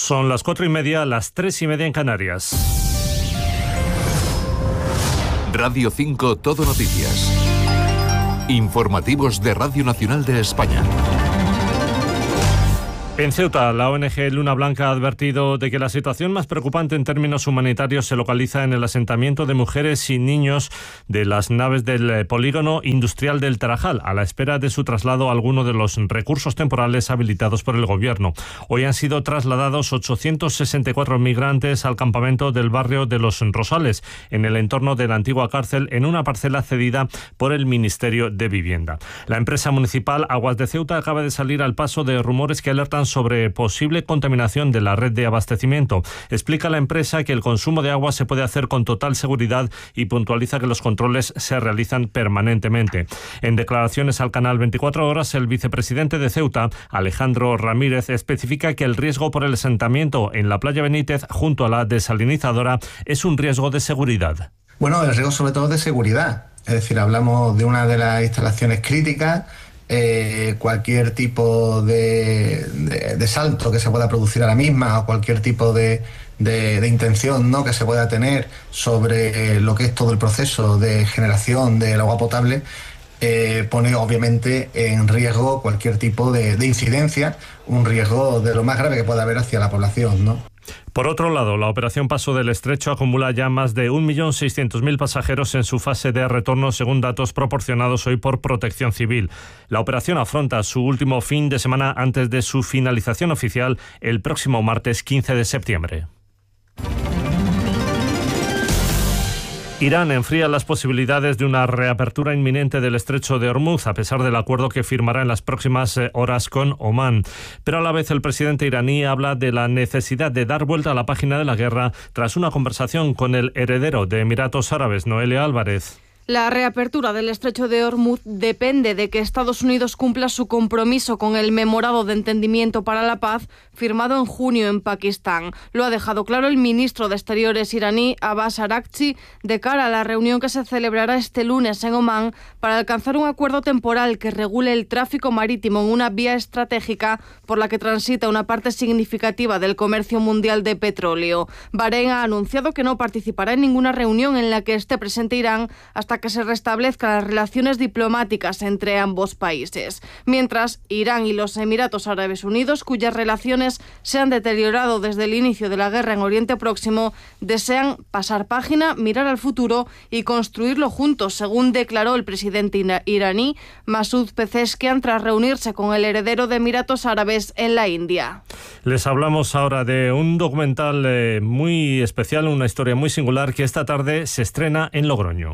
Son las 4:30, las 3:30 en Canarias. Radio 5 Todo Noticias. Informativos de Radio Nacional de España. En Ceuta, la ONG Luna Blanca ha advertido de que la situación más preocupante en términos humanitarios se localiza en el asentamiento de mujeres y niños de las naves del polígono industrial del Tarajal, a la espera de su traslado a alguno de los recursos temporales habilitados por el gobierno. Hoy han sido trasladados 864 migrantes al campamento del barrio de Los Rosales, en el entorno de la antigua cárcel, en una parcela cedida por el Ministerio de Vivienda. La empresa municipal Aguas de Ceuta acaba de salir al paso de rumores que alertan sobre posible contaminación de la red de abastecimiento. Explica la empresa que el consumo de agua se puede hacer con total seguridad y puntualiza que los controles se realizan permanentemente. En declaraciones al canal 24 Horas, el vicepresidente de Ceuta, Alejandro Ramírez, especifica que el riesgo por el asentamiento en la playa Benítez, junto a la desalinizadora, es un riesgo de seguridad. Bueno, el riesgo sobre todo de seguridad. Es decir, hablamos de una de las instalaciones críticas. Cualquier tipo de salto que se pueda producir a la misma o cualquier tipo de intención, ¿no?, que se pueda tener sobre lo que es todo el proceso de generación del agua potable, pone obviamente en riesgo cualquier tipo de incidencia, un riesgo de lo más grave que pueda haber hacia la población, ¿no? Por otro lado, la operación Paso del Estrecho acumula ya más de 1.600.000 pasajeros en su fase de retorno, según datos proporcionados hoy por Protección Civil. La operación afronta su último fin de semana antes de su finalización oficial el próximo martes 15 de septiembre. Irán enfría las posibilidades de una reapertura inminente del estrecho de Hormuz, a pesar del acuerdo que firmará en las próximas horas con Omán. Pero a la vez el presidente iraní habla de la necesidad de dar vuelta a la página de la guerra tras una conversación con el heredero de Emiratos Árabes, Noelia Álvarez. La reapertura del estrecho de Hormuz depende de que Estados Unidos cumpla su compromiso con el Memorando de Entendimiento para la Paz firmado en junio en Pakistán. Lo ha dejado claro el ministro de Exteriores iraní, Abbas Araghchi, de cara a la reunión que se celebrará este lunes en Omán para alcanzar un acuerdo temporal que regule el tráfico marítimo en una vía estratégica por la que transita una parte significativa del comercio mundial de petróleo. Bahrein ha anunciado que no participará en ninguna reunión en la que esté presente Irán hasta que se restablezcan las relaciones diplomáticas entre ambos países. Mientras, Irán y los Emiratos Árabes Unidos, cuyas relaciones se han deteriorado desde el inicio de la guerra en Oriente Próximo, desean pasar página, mirar al futuro y construirlo juntos, según declaró el presidente iraní Masoud Pezeshkian tras reunirse con el heredero de Emiratos Árabes en la India. Les hablamos ahora de un documental muy especial, una historia muy singular que esta tarde se estrena en Logroño.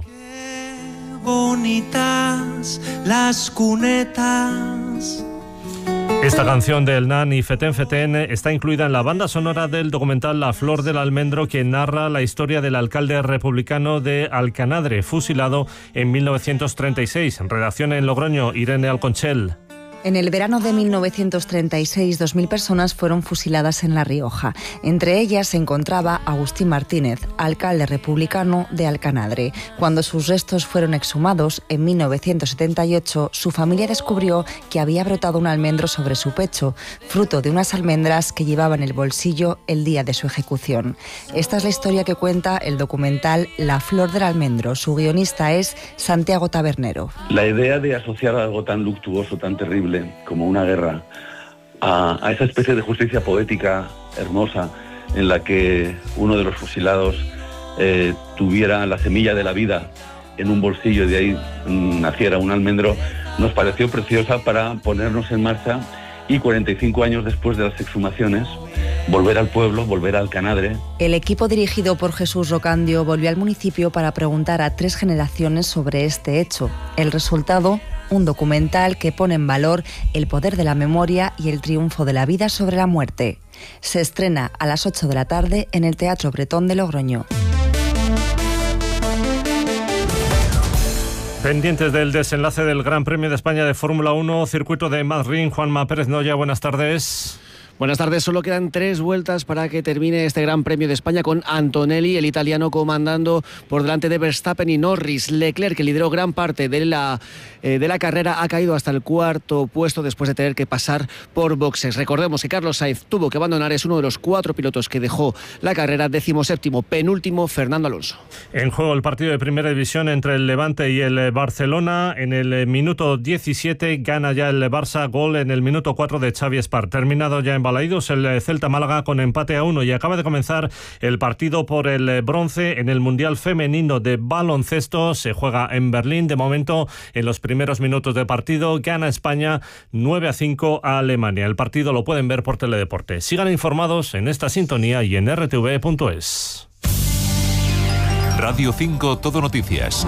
Bonitas las cunetas. Esta canción de El Nan y Feten Feten está incluida en la banda sonora del documental La Flor del Almendro, que narra la historia del alcalde republicano de Alcanadre, fusilado en 1936. Redacción en Logroño, Irene Alconchel. En el verano de 1936, 2.000 personas fueron fusiladas en La Rioja. Entre ellas se encontraba Agustín Martínez, alcalde republicano de Alcanadre. Cuando sus restos fueron exhumados, en 1978, su familia descubrió que había brotado un almendro sobre su pecho, fruto de unas almendras que llevaba en el bolsillo el día de su ejecución. Esta es la historia que cuenta el documental La Flor del Almendro. Su guionista es Santiago Tabernero. La idea de asociar algo tan luctuoso, tan terrible como una guerra a esa especie de justicia poética hermosa en la que uno de los fusilados tuviera la semilla de la vida en un bolsillo y de ahí naciera un almendro, nos pareció preciosa para ponernos en marcha y 45 años después de las exhumaciones volver al pueblo, volver a Alcanadre. El equipo dirigido por Jesús Rocandio volvió al municipio para preguntar a 3 generaciones sobre este hecho. El resultado, un documental que pone en valor el poder de la memoria y el triunfo de la vida sobre la muerte. Se estrena a las 8 de la tarde en el Teatro Bretón de Logroño. Pendientes del desenlace del Gran Premio de España de Fórmula 1, circuito de Madrid, Juanma Pérez Noya, buenas tardes. Buenas tardes. Solo quedan 3 vueltas para que termine este Gran Premio de España con Antonelli, el italiano, comandando por delante de Verstappen y Norris. Leclerc, que lideró gran parte de la carrera, ha caído hasta el 4.º puesto después de tener que pasar por boxes. Recordemos que Carlos Sainz tuvo que abandonar, es uno de los 4 pilotos que dejó la carrera. 17º, penúltimo, Fernando Alonso. En juego el partido de Primera División entre el Levante y el Barcelona. En el minuto 17 gana ya el Barça, gol en el minuto 4 de Xavi Espart. Terminado ya en Balaídos el Celta Málaga con empate a 1 y acaba de comenzar el partido por el bronce en el Mundial Femenino de Baloncesto. Se juega en Berlín. De momento, en los primeros minutos de partido, gana España 9-5 a Alemania. El partido lo pueden ver por Teledeporte. Sigan informados en esta sintonía y en rtv.es. Radio 5 Todo Noticias.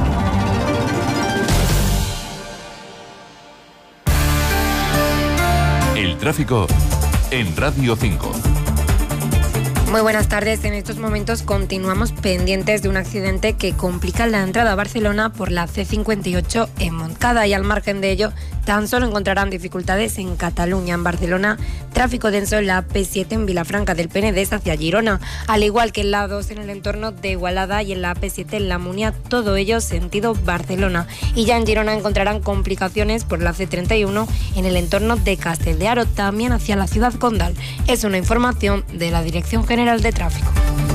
El tráfico en Radio 5. Muy buenas tardes. En estos momentos continuamos pendientes de un accidente que complica la entrada a Barcelona por la C58 en Montcada, y al margen de ello tan solo encontrarán dificultades en Cataluña. En Barcelona, tráfico denso en la AP7 en Vilafranca del Penedès hacia Girona, al igual que en la A2 en el entorno de Igualada y en la AP7 en La Munia, todo ello sentido Barcelona. Y ya en Girona encontrarán complicaciones por la C31 en el entorno de Castel de Aro, también hacia la ciudad condal. Es una información de la Dirección General de Tráfico.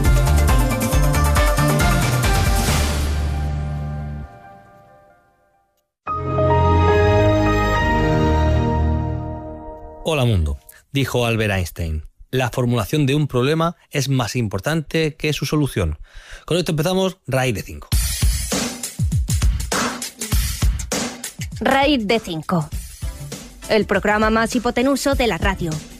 Hola mundo, dijo Albert Einstein. La formulación de un problema es más importante que su solución. Con esto empezamos Raíz de 5. Raíz de 5. El programa más hipotenuso de la radio.